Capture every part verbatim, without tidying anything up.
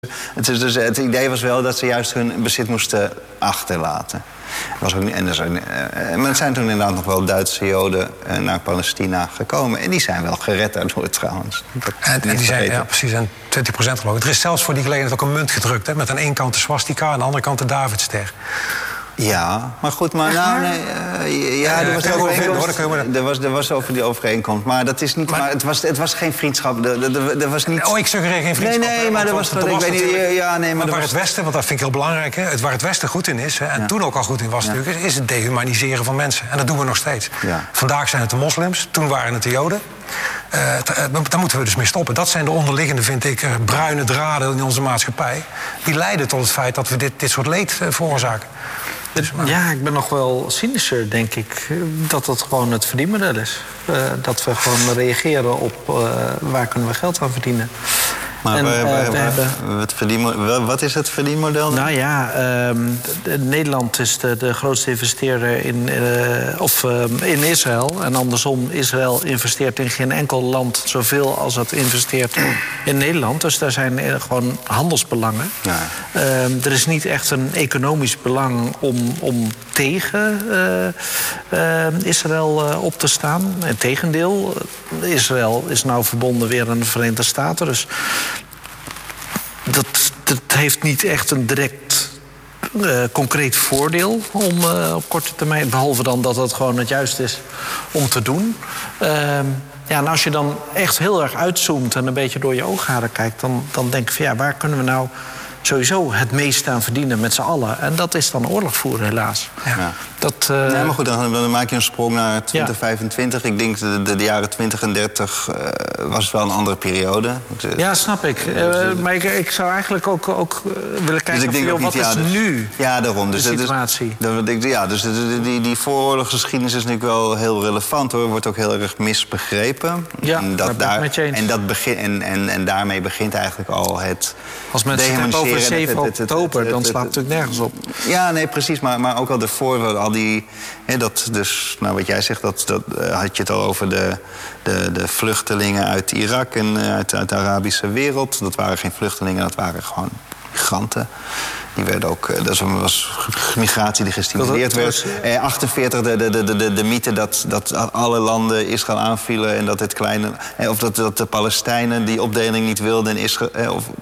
Het, is dus, het idee was wel dat ze juist hun bezit moesten achterlaten. Was ook niet, en er zijn, uh, maar er zijn toen inderdaad nog wel Duitse Joden uh, naar Palestina gekomen. En die zijn wel gered daardoor trouwens. En, en die zijn, ja, precies, en twintig procent geloof ik. Er is zelfs voor die gelegenheid ook een munt gedrukt, hè, met aan één kant de swastika en aan de andere kant de Davidster. Ja, maar goed, maar nou, nee, uh, ja, er was, uh, overeenkomst, er, was, er was over die overeenkomst, maar dat is niet, maar, maar het, was, het was geen vriendschap, er, er, er was niet... Oh, ik suggereer geen vriendschap. Nee, nee, maar er was, dat, ik weet niet, ja, nee, maar, maar waar was... het Westen, want dat vind ik heel belangrijk, hè, het waar het Westen goed in is, hè, en ja. toen ook al goed in was ja. natuurlijk, is het dehumaniseren van mensen. En dat doen we nog steeds. Ja. Vandaag zijn het de moslims, toen waren het de Joden. Uh, daar moeten we dus mee stoppen. Dat zijn de onderliggende, vind ik, bruine draden in onze maatschappij. Die leiden tot het feit dat we dit, dit soort leed uh, veroorzaken. Dus maar... Ja, ik ben nog wel cynischer, denk ik, dat dat gewoon het verdienmodel is. Uh, dat we gewoon reageren op uh, waar kunnen we geld aan verdienen. Maar en, we, uh, we, we hebben... het verdienmodel, wat is het verdienmodel? Nou ja, uh, de, Nederland is de, de grootste investeerder in, uh, of, uh, in Israël. En andersom, Israël investeert in geen enkel land zoveel als het investeert in Nederland. Dus daar zijn uh, gewoon handelsbelangen. Ja. Uh, er is niet echt een economisch belang om, om tegen uh, uh, Israël uh, op te staan. Integendeel, Israël is nou verbonden weer aan de Verenigde Staten. Dus dat, dat heeft niet echt een direct uh, concreet voordeel om uh, op korte termijn. Behalve dan dat het gewoon het juist is om te doen. Uh, ja, en als je dan echt heel erg uitzoomt en een beetje door je oogharen kijkt, dan, dan denk ik van ja, waar kunnen we nou sowieso het meest aan verdienen met z'n allen? En dat is dan oorlog voeren, helaas. Ja. Ja. Dat, uh... nee, maar goed, dan, dan maak je een sprong naar twintig vijfentwintig. Ja. Ik denk de, de, de jaren twintig en dertig uh, was het wel een andere periode. Ja, snap ik. Uh, maar ik, ik zou eigenlijk ook, ook willen kijken dus van, wat niet, is ja, dus, nu ja, daarom. Dus, de situatie. Dus, dus, ja, dus die, die vooroorlogsgeschiedenis is natuurlijk wel heel relevant, hoor. Wordt ook heel erg misbegrepen. Ja, en, dat daar, daar, en, dat begin, en, en, en daarmee begint eigenlijk al het... Als mensen het hebben over zeven oktober, dan slaat het natuurlijk nergens op. Ja, nee, precies. Maar, maar ook al daarvoor, al die... He, dat dus, nou wat jij zegt, dat, dat uh, had je het al over de, de, de vluchtelingen uit Irak en uh, uit, uit de Arabische wereld. Dat waren geen vluchtelingen, dat waren gewoon migranten. Die werden ook, uh, dat was migratie die gestimuleerd werd. Eh, achtenveertig, de, de, de, de, de mythe dat, dat alle landen Israël aanvielen en dat het kleine... Eh, of dat, dat de Palestijnen die opdeling niet wilden in Israël... Eh, of,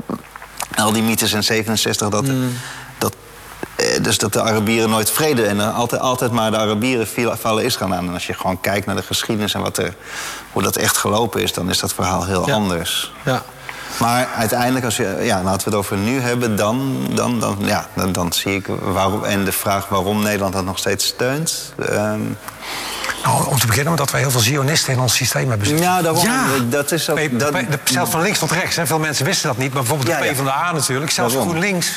al die mythes in zevenenzestig, dat, mm. dat, eh, dus dat de Arabieren nooit vrede... en uh, altijd, altijd maar de Arabieren viel, vallen Israël aan. En als je gewoon kijkt naar de geschiedenis en wat er, hoe dat echt gelopen is... dan is dat verhaal heel ja. anders. Ja. Maar uiteindelijk, als je, ja, laten we het over nu hebben... dan, dan, dan, ja, dan, dan zie ik waarom... en de vraag waarom Nederland dat nog steeds steunt... Um, Nou, om te beginnen omdat wij heel veel Zionisten in ons systeem hebben zitten. Ja, daarom, ja. dat is ook... P, dat... P, de, zelfs van links tot rechts, hè. Veel mensen wisten dat niet. Maar bijvoorbeeld de ja, PvdA ja. natuurlijk. Zelfs waarom? GroenLinks,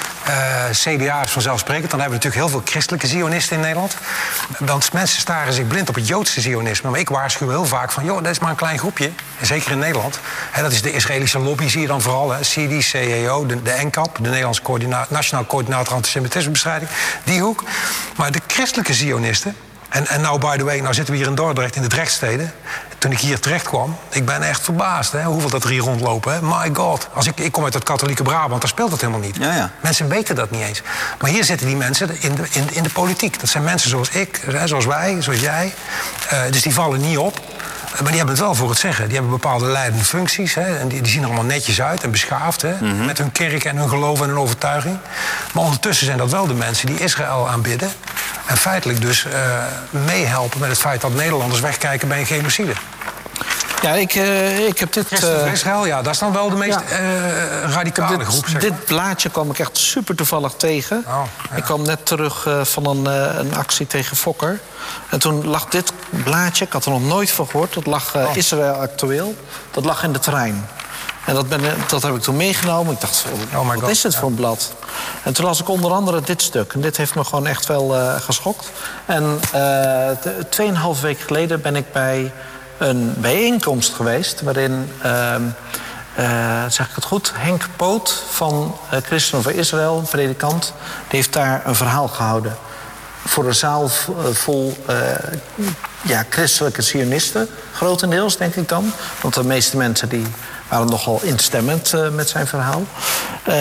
uh, C D A is vanzelfsprekend. Dan hebben we natuurlijk heel veel christelijke Zionisten in Nederland. Want mensen staren zich blind op het Joodse Zionisme. Maar ik waarschuw heel vaak van, joh, dat is maar een klein groepje. En zeker in Nederland. Hè, dat is de Israëlische lobby, zie je dan vooral. Hè. C D, C E O, de, de N C A P, de Nederlandse Coördina- Nationaal Coördinator Antisemitismebestrijding. Die hoek. Maar de christelijke Zionisten... En, en nou, by the way, nou zitten we hier in Dordrecht, in de Drechtsteden. Toen ik hier terecht kwam, ik ben echt verbaasd, hè, hoeveel dat er hier rondlopen. Hè. My god. Als ik, ik kom uit het katholieke Brabant, daar speelt dat helemaal niet. Ja, ja. Mensen weten dat niet eens. Maar hier zitten die mensen in de, in, in de politiek. Dat zijn mensen zoals ik, zoals wij, zoals jij. Uh, dus die vallen niet op. Maar die hebben het wel voor het zeggen. Die hebben bepaalde leidende functies. Hè, en die, die zien er allemaal netjes uit en beschaafd. Hè, mm-hmm. Met hun kerk en hun geloof en hun overtuiging. Maar ondertussen zijn dat wel de mensen die Israël aanbidden. En feitelijk dus uh, meehelpen met het feit dat Nederlanders wegkijken bij een genocide. Ja, ik, uh, ik heb dit... Uh, Israël, ja, dat is dan wel de meest ja. uh, radicale dit, groep, zeg Dit maar. blaadje kwam ik echt super toevallig tegen. Oh, ja. Ik kwam net terug uh, van een, uh, een actie tegen Fokker. En toen lag dit blaadje, ik had er nog nooit van gehoord... dat lag uh, oh. Israël Actueel, dat lag in de trein. En dat, ben, dat heb ik toen meegenomen. Ik dacht, oh wat God. is het voor een blad? En toen las ik onder andere dit stuk. En dit heeft me gewoon echt wel uh, geschokt. En uh, tweeënhalf weken geleden ben ik bij een bijeenkomst geweest... waarin, uh, uh, zeg ik het goed, Henk Poot van uh, Christenen voor Israël... een predikant, die heeft daar een verhaal gehouden... voor een zaal vol uh, ja, christelijke Zionisten, grotendeels, denk ik dan. Want de meeste mensen die waren nogal instemmend uh, met zijn verhaal. Uh,